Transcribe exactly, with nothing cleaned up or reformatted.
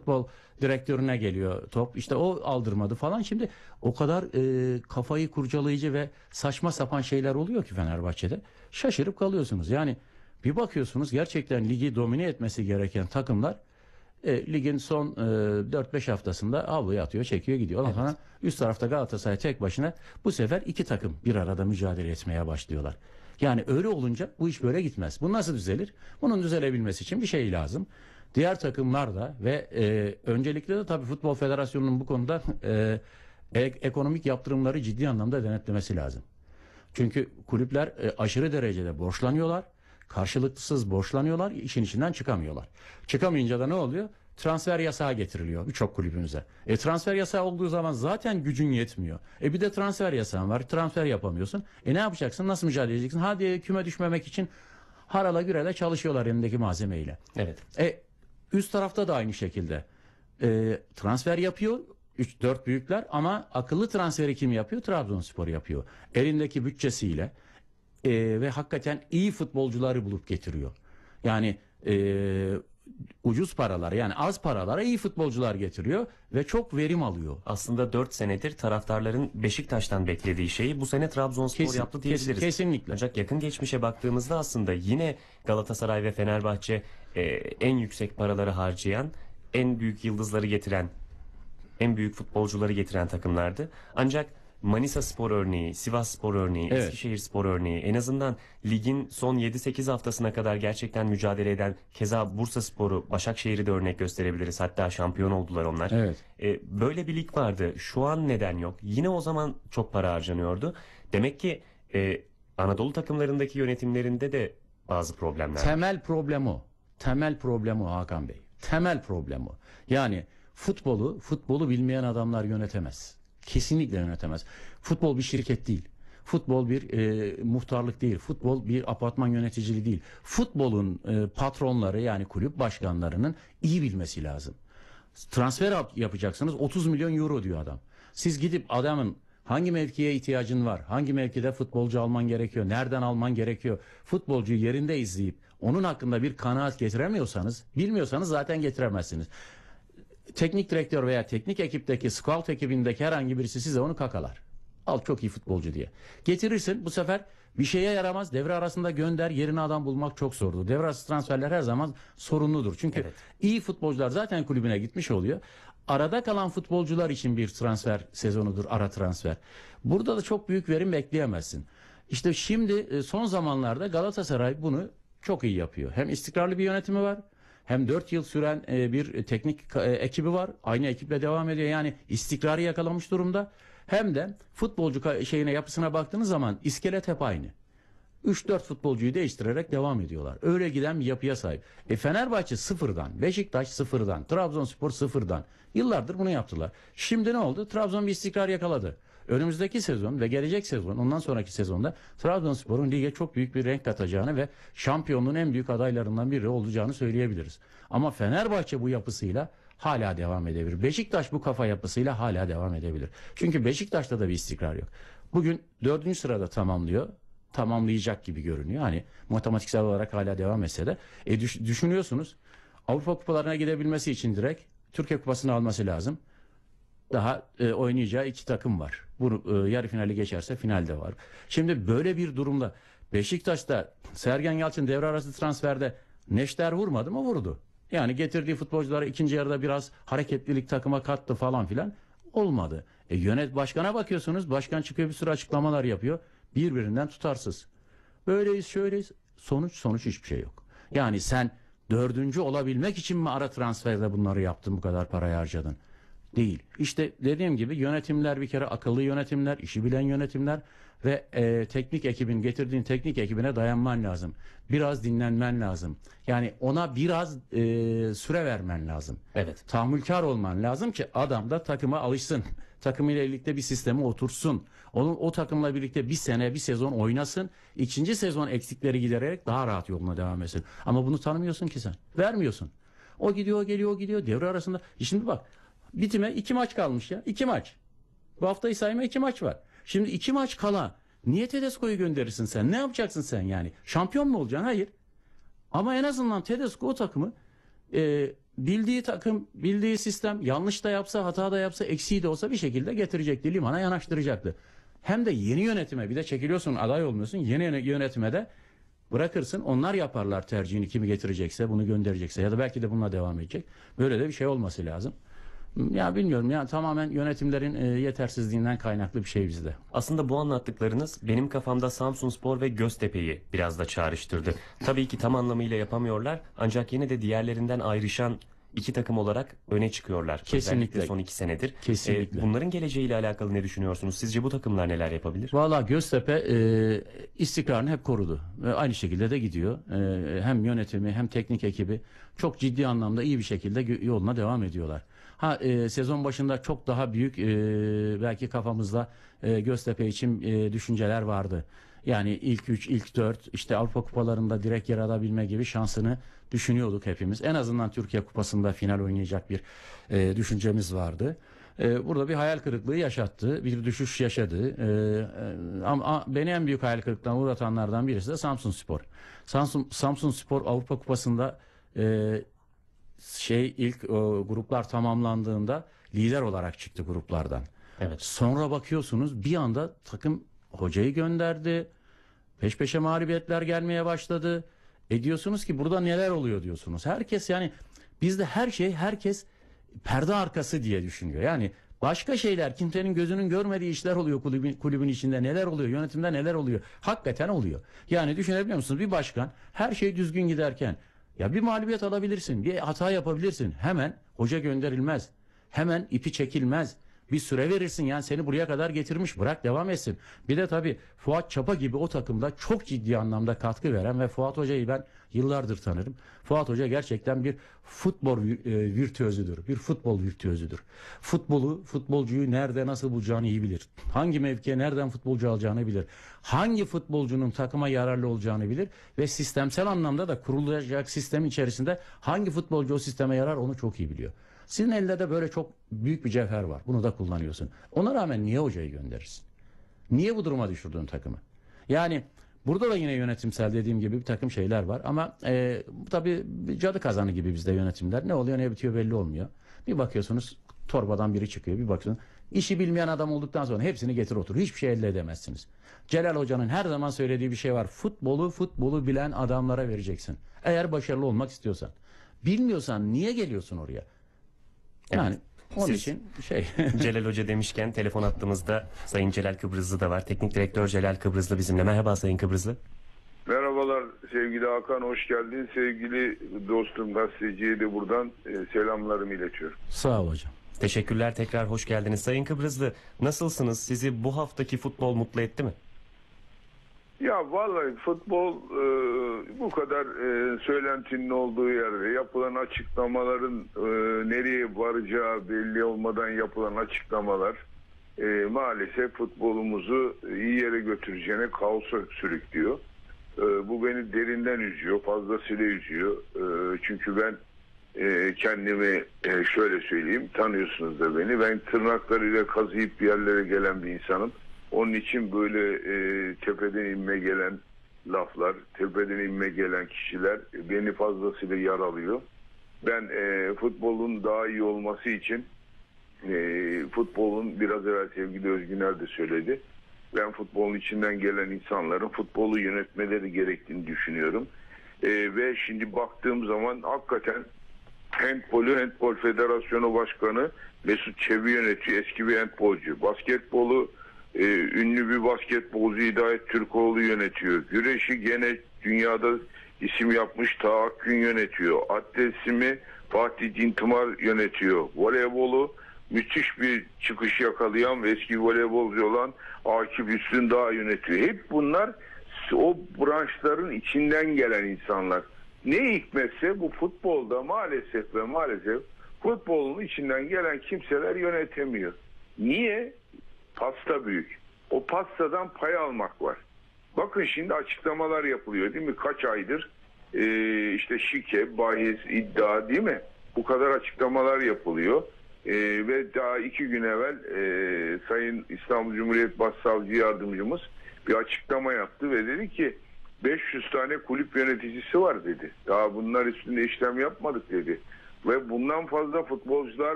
futbol direktörüne geliyor top. İşte o aldırmadı falan. Şimdi o kadar e, kafayı kurcalayıcı ve saçma sapan şeyler oluyor ki Fenerbahçe'de. Şaşırıp kalıyorsunuz. Yani bir bakıyorsunuz gerçekten ligi domine etmesi gereken takımlar E, ligin son e, dört beş haftasında avluya atıyor, çekiyor, gidiyor. Ondan Evet. sonra üst tarafta Galatasaray tek başına, bu sefer iki takım bir arada mücadele etmeye başlıyorlar. Yani öyle olunca bu iş böyle gitmez. Bu nasıl düzelir? Bunun düzelebilmesi için bir şey lazım. Diğer takımlar da ve e, öncelikle de tabii Futbol Federasyonu'nun bu konuda e, ek- ekonomik yaptırımları ciddi anlamda denetlemesi lazım. Çünkü kulüpler e, aşırı derecede borçlanıyorlar. Karşılıksız borçlanıyorlar, işin içinden çıkamıyorlar. Çıkamayınca da ne oluyor? Transfer yasağı getiriliyor birçok kulübümüze. E transfer yasağı olduğu zaman zaten gücün yetmiyor. E bir de transfer yasağın var, transfer yapamıyorsun. E ne yapacaksın, nasıl mücadele edeceksin? Hadi küme düşmemek için harala gürele çalışıyorlar elindeki malzemeyle. Evet. E üst tarafta da aynı şekilde. E, transfer yapıyor üç dört büyükler ama akıllı transferi kim yapıyor? Trabzonspor yapıyor. Elindeki bütçesiyle e, ve hakikaten iyi futbolcuları bulup getiriyor. Yani e, ucuz paralar, yani az paralara iyi futbolcular getiriyor ve çok verim alıyor. Aslında dört senedir taraftarların Beşiktaş'tan beklediği şeyi bu sene Trabzonspor Kesin, yaptı kes- diyebiliriz. kesinlikle. Ancak yakın geçmişe baktığımızda aslında yine Galatasaray ve Fenerbahçe e, en yüksek paraları harcayan, en büyük yıldızları getiren, en büyük futbolcuları getiren takımlardı. Ancak Manisa Spor örneği, Sivas Spor örneği, Evet. Eskişehir Spor örneği, en azından ligin son yedi sekiz haftasına kadar gerçekten mücadele eden, keza Bursa Spor'u, Başakşehir'i de örnek gösterebiliriz. Hatta şampiyon oldular onlar. Evet. E, böyle bir lig vardı. Şu an neden yok? Yine o zaman çok para harcanıyordu. Demek ki e, Anadolu takımlarındaki yönetimlerinde de bazı problemler var. Temel problem o. Temel problem o Hakan Bey. Temel problem o. Yani futbolu, futbolu bilmeyen adamlar yönetemez. Kesinlikle yönetemez. Futbol bir şirket değil. Futbol bir e, muhtarlık değil. Futbol bir apartman yöneticiliği değil. Futbolun e, patronları, yani kulüp başkanlarının iyi bilmesi lazım. Transfer yap- yapacaksınız, otuz milyon euro diyor adam. Siz gidip adamın hangi mevkiye ihtiyacın var, hangi mevkide futbolcu alman gerekiyor, nereden alman gerekiyor, futbolcuyu yerinde izleyip onun hakkında bir kanaat getiremiyorsanız, bilmiyorsanız zaten getiremezsiniz. Teknik direktör veya teknik ekipteki, scout ekibindeki herhangi birisi size onu kakalar. Al çok iyi futbolcu diye. Getirirsin, bu sefer bir şeye yaramaz. Devre arasında gönder, yerine adam bulmak çok zordur. Devre arası transferler her zaman sorunludur. Çünkü Evet. iyi futbolcular zaten kulübüne gitmiş oluyor. Arada kalan futbolcular için bir transfer sezonudur, ara transfer. Burada da çok büyük verim bekleyemezsin. İşte şimdi e, son zamanlarda Galatasaray bunu çok iyi yapıyor. Hem istikrarlı bir yönetimi var, hem dört yıl süren e, bir teknik e, ekibi var. Aynı ekiple devam ediyor. Yani istikrarı yakalamış durumda. Hem de futbolcu ka- şeyine, yapısına baktığınız zaman iskelet hep aynı. üç dört futbolcuyu değiştirerek devam ediyorlar. Öyle giden bir yapıya sahip. E Fenerbahçe sıfırdan, Beşiktaş sıfırdan, Trabzonspor sıfırdan. Yıllardır bunu yaptılar. Şimdi ne oldu? Trabzon bir istikrar yakaladı. Önümüzdeki sezon ve gelecek sezon, ondan sonraki sezonda Trabzonspor'un lige çok büyük bir renk katacağını ve şampiyonluğun en büyük adaylarından biri olacağını söyleyebiliriz. Ama Fenerbahçe bu yapısıyla hala devam edebilir. Beşiktaş bu kafa yapısıyla hala devam edebilir. Çünkü Beşiktaş'ta da bir istikrar yok. Bugün dördüncü sırada tamamlıyor. Tamamlayacak gibi görünüyor. Hani matematiksel olarak hala devam etse de. E düş- düşünüyorsunuz, Avrupa kupalarına gidebilmesi için direkt Türkiye kupasını alması lazım. Daha e, oynayacağı iki takım var. Bu e, yarı finali geçerse finalde var. Şimdi böyle bir durumda Beşiktaş'ta Sergen Yalçın devre arası transferde neşter vurmadı mı? Vurdu. Yani getirdiği futbolcuları ikinci yarıda biraz hareketlilik takıma kattı falan filan. Olmadı. E, yönet başkana bakıyorsunuz. Başkan çıkıyor, bir sürü açıklamalar yapıyor. Birbirinden tutarsız. Böyleyiz, şöyleyiz. Sonuç sonuç hiçbir şey yok. Yani sen dördüncü olabilmek için mi ara transferde bunları yaptın, bu kadar parayı harcadın? Değil. İşte dediğim gibi yönetimler bir kere akıllı yönetimler, işi bilen yönetimler ve e, teknik ekibin, getirdiğin teknik ekibine dayanman lazım. Biraz dinlenmen lazım. Yani ona biraz e, süre vermen lazım. Evet. Tahammülkar olman lazım ki adam da takıma alışsın. Takımıyla birlikte bir sisteme otursun. Onun o takımla birlikte bir sene, bir sezon oynasın. İkinci sezon eksikleri gidererek daha rahat yoluna devam etsin. Ama bunu tanımıyorsun ki sen. Vermiyorsun. O gidiyor, o geliyor, o gidiyor. Devre arasında. E şimdi bak, bitime iki maç kalmış ya. İki maç. Bu haftayı sayma, iki maç var. Şimdi iki maç kala niye Tedesco'yu gönderirsin sen? Ne yapacaksın sen yani? Şampiyon mu olacaksın? Hayır. Ama en azından Tedesco o takımı e, bildiği takım, bildiği sistem yanlış da yapsa, hata da yapsa, eksiği de olsa bir şekilde getirecekti, limana yanaştıracaktı. Hem de yeni yönetime bir de çekiliyorsun, aday olmuyorsun. Yeni yönetime de bırakırsın. Onlar yaparlar tercihini, kimi getirecekse, bunu gönderecekse ya da belki de bununla devam edecek. Böyle de bir şey olması lazım. Ya bilmiyorum ya, tamamen yönetimlerin e, yetersizliğinden kaynaklı bir şey bizde. Aslında bu anlattıklarınız benim kafamda Samsunspor ve Göztepe'yi biraz da çağrıştırdı. Tabii ki tam anlamıyla yapamıyorlar ancak yine de diğerlerinden ayrışan iki takım olarak öne çıkıyorlar. Kesinlikle. Özellikle son iki senedir. Kesinlikle. Ee, bunların geleceğiyle alakalı ne düşünüyorsunuz? Sizce bu takımlar neler yapabilir? Valla Göztepe e, istikrarını hep korudu. Ve aynı şekilde de gidiyor. E, hem yönetimi hem teknik ekibi çok ciddi anlamda iyi bir şekilde gö- yoluna devam ediyorlar. Ha e, sezon başında çok daha büyük e, belki kafamızda e, Göztepe için e, düşünceler vardı. Yani ilk üç, ilk dört, işte Avrupa kupalarında direkt yer alabilme gibi şansını düşünüyorduk hepimiz. En azından Türkiye Kupası'nda final oynayacak bir e, düşüncemiz vardı. E, burada bir hayal kırıklığı yaşattı, bir düşüş yaşadı. E, e, ama beni en büyük hayal kırıklığına uğratanlardan birisi de Samsunspor. Samsun Samsunspor Avrupa Kupası'nda e, şey ilk o, gruplar tamamlandığında lider olarak çıktı gruplardan. Evet. Sonra bakıyorsunuz bir anda takım hocayı gönderdi. Peş peşe mağlubiyetler gelmeye başladı. E diyorsunuz ki burada neler oluyor diyorsunuz. Herkes yani bizde her şey herkes perde arkası diye düşünüyor. Yani başka şeyler, kimsenin gözünün görmediği işler oluyor kulübün, kulübün içinde, neler oluyor, yönetimde neler oluyor. Hakikaten oluyor. Yani düşünebiliyor musunuz, bir başkan her şey düzgün giderken ya bir mağlubiyet alabilirsin, bir hata yapabilirsin. Hemen hoca gönderilmez. Hemen ipi çekilmez. Bir süre verirsin, yani seni buraya kadar getirmiş, bırak devam etsin. Bir de tabii Fuat Çapa gibi o takımda çok ciddi anlamda katkı veren ve Fuat Hoca'yı ben yıllardır tanırım. Fuat Hoca gerçekten bir futbol e, virtüözüdür. Bir futbol virtüözüdür. Futbolu, futbolcuyu nerede nasıl bulacağını iyi bilir. Hangi mevkiye nereden futbolcu alacağını bilir. Hangi futbolcunun takıma yararlı olacağını bilir ve sistemsel anlamda da kurulacak sistem içerisinde hangi futbolcu o sisteme yarar onu çok iyi biliyor. Sizin elde de böyle çok büyük bir cevher var. Bunu da kullanıyorsun. Ona rağmen niye hocayı gönderirsin? Niye bu duruma düşürdün takımı? Yani burada da yine yönetimsel dediğim gibi bir takım şeyler var. Ama e, tabii cadı kazanı gibi bizde yönetimler. Ne oluyor ne bitiyor belli olmuyor. Bir bakıyorsunuz torbadan biri çıkıyor. Bir bakıyorsunuz işi bilmeyen adam olduktan sonra hepsini getir otur. Hiçbir şey elde edemezsiniz. Celal Hoca'nın her zaman söylediği bir şey var. Futbolu futbolu bilen adamlara vereceksin. Eğer başarılı olmak istiyorsan. Bilmiyorsan niye geliyorsun oraya? Yani Evet. onun Siz- için şey Celal Hoca demişken telefon attığımızda Sayın Celal Kıbrızlı da var. Teknik Direktör Celal Kıbrızlı bizimle. Merhaba Sayın Kıbrızlı. Merhabalar sevgili Hakan, hoş geldin. Sevgili dostum gazeteciye de buradan e, selamlarımı iletiyorum. sağ ol hocam. Teşekkürler, tekrar hoş geldiniz. Sayın Kıbrızlı, nasılsınız? Sizi bu haftaki futbol mutlu etti mi? Ya vallahi futbol e, bu kadar e, söylentinin olduğu yerde yapılan açıklamaların e, nereye varacağı belli olmadan yapılan açıklamalar e, maalesef futbolumuzu iyi yere götüreceğine kaosa sürüklüyor. E, bu beni derinden üzüyor, fazlasıyla üzüyor. E, çünkü ben e, kendimi e, şöyle söyleyeyim, tanıyorsunuz da beni. Ben tırnaklarıyla kazıyıp bir yerlere gelen bir insanım. Onun için böyle e, tepeden inme gelen laflar, tepeden inme gelen kişiler beni fazlasıyla yaralıyor. Ben e, futbolun daha iyi olması için e, futbolun biraz evvel sevgili Özgüner de söyledi. Ben futbolun içinden gelen insanların futbolu yönetmeleri gerektiğini düşünüyorum. E, ve şimdi baktığım zaman hakikaten Handbolü Handbol Federasyonu Başkanı Mesut Çebi yönetiyor. Eski bir handbolcu. Basketbolu e, ünlü bir basketbolcu Hidayet Türkoğlu yönetiyor. Güreşi gene dünyada isim yapmış Taha Akgün yönetiyor. Atletizmi Fatih Dintimar yönetiyor. Voleybolu müthiş bir çıkış yakalayan ve eski voleybolcu olan Akif Üstündağ yönetiyor. Hep bunlar o branşların içinden gelen insanlar. Ne hikmetse bu futbolda maalesef ve maalesef futbolun içinden gelen kimseler yönetemiyor. Niye? Pasta büyük. O pastadan pay almak var. Bakın şimdi açıklamalar yapılıyor değil mi? Kaç aydır ee, işte şike, bahis, iddia değil mi? Bu kadar açıklamalar yapılıyor. Ee, ve daha iki gün evvel e, Sayın İstanbul Cumhuriyet Başsavcı Yardımcımız bir açıklama yaptı ve dedi ki beş yüz tane kulüp yöneticisi var dedi. Daha bunlar üstünde işlem yapmadık dedi. Ve bundan fazla futbolcular